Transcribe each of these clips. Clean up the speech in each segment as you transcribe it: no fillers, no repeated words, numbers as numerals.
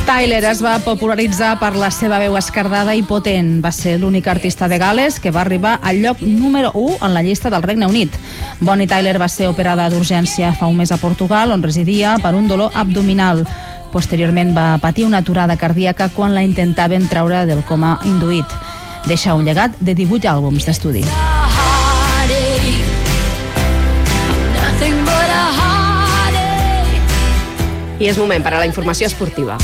Tyler es va popularitzar per la seva veu esquerdada i potent. Va ser l'únic artista de Gal·les que va arribar al lloc número 1 en la llista del Regne Unit. Bonnie Tyler va ser operada d'urgència fa un mes a Portugal, on residia per un dolor abdominal. Posteriorment va patir una aturada cardíaca quan la intentaven treure del coma induït. Deixa un llegat de 18 àlbums d'estudi. I és moment per a la informació esportiva,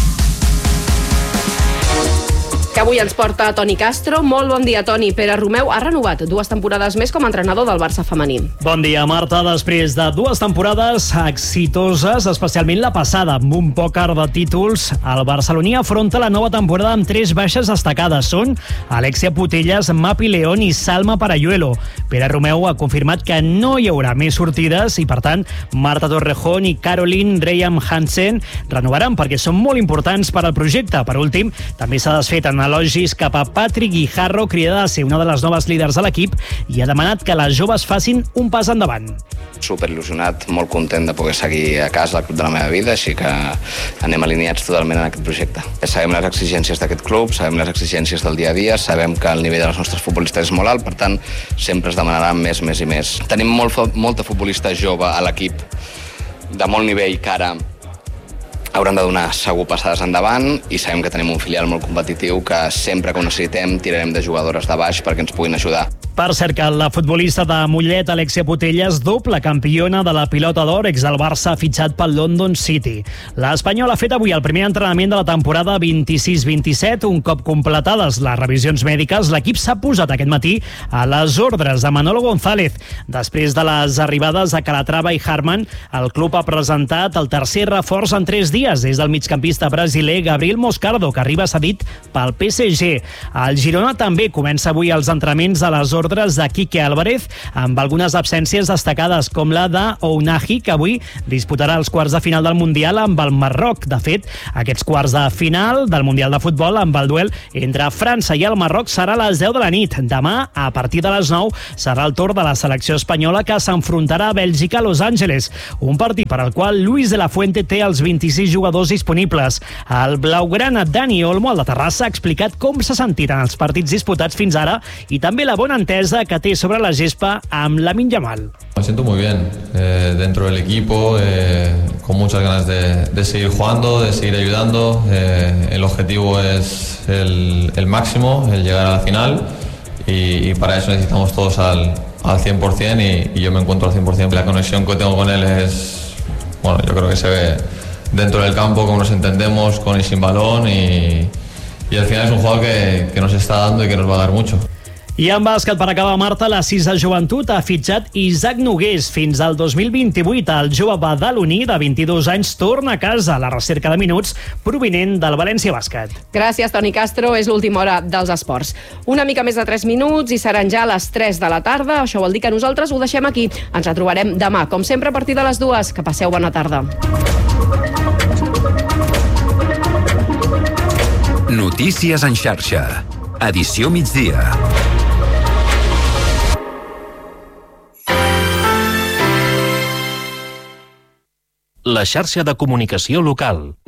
que avui ens porta Toni Castro. Molt bon dia, Toni. Pere Romeu ha renovat 2 temporades més com a entrenador del Barça femení. Bon dia, Marta. Després de 2 temporades exitoses, especialment la passada, amb un pòquer de títols, el barceloní afronta la nova temporada amb 3 baixes destacades. Són Alexia Putellas, Mapi León i Salma Parayuelo. Pere Romeu ha confirmat que no hi haurà més sortides i, per tant, Marta Torrejón i Caroline Reyam Hansen renovaran perquè són molt importants per al projecte. Per últim, també s'ha desfet en elogis cap a Patrick Guijarro, cridada a ser una de les noves líders de l'equip, i ha demanat que les joves facin un pas endavant. Superil·lusionat, molt content de poder seguir a casa al club de la meva vida, així que anem alineats totalment en aquest projecte. Sabem les exigències d'aquest club, sabem les exigències del dia a dia, sabem que el nivell dels nostres futbolistes és molt alt, per tant, sempre es demanarà més i més. Tenim molta futbolista jove a l'equip de molt nivell que ara hauran de donar segur passades endavant, i sabem que tenim un filial molt competitiu que sempre que ho necessitem tirarem de jugadores de baix perquè ens puguin ajudar. Per cert, que la futbolista de Mollet, Alexia Putellas, doble campiona de la pilota d'or, ex del Barça, ha fitxat pel London City. L'Espanyol ha fet avui el primer entrenament de la temporada 26-27. Un cop completades les revisions mèdiques, l'equip s'ha posat aquest matí a les ordres de Manolo González. Després de les arribades a Calatrava i Harman, el club ha presentat el tercer reforç en 3 dies. És del migcampista brasiler Gabriel Moscardo, que arriba cedit pel PSG. El Girona també comença avui els entrenaments a les ordres de Quique Álvarez, amb algunes absències destacades, com la d'Ounahi, que avui disputarà els quarts de final del Mundial amb el Marroc. De fet, aquests quarts de final del Mundial de Futbol, amb el duel entre França i el Marroc, serà a les 10 de la nit. Demà, a partir de les 9, serà el torn de la selecció espanyola, que s'enfrontarà a Bèlgica a Los Angeles, un partit per al qual Luis de la Fuente té els 26 jugadors disponibles. El blaugrana Dani Olmo, al de Terrassa, ha explicat com s'ha sentit en els partits disputats fins ara i també la bona entesa que té sobre la gespa amb Lamine Yamal. Me siento muy bien dentro del equipo, con muchas ganas de seguir jugando, de seguir ayudando. El objetivo es el máximo, el llegar a la final, y para eso necesitamos todos al 100%, y yo me encuentro al 100%. La conexión que tengo con él es, bueno, yo creo que se ve dentro del campo, cómo nos entendemos con y sin balón, y al final es un jugador que nos está dando y que nos va a dar mucho. I en bàsquet, per acabar, Marta, la 6 de Joventut ha fitxat Isaac Nogués fins al 2028. El jove badaloní de 22 anys torna a casa a la recerca de minuts provinent del València Bàsquet. Gràcies, Toni Castro. És l'última hora dels esports. Una mica més de 3 minuts i seran ja les 3 de la tarda. Això vol dir que nosaltres ho deixem aquí. Ens retrobarem demà, com sempre, a partir de les 2. Que passeu bona tarda. Notícies en xarxa. Edició migdia. La xarxa de comunicació local.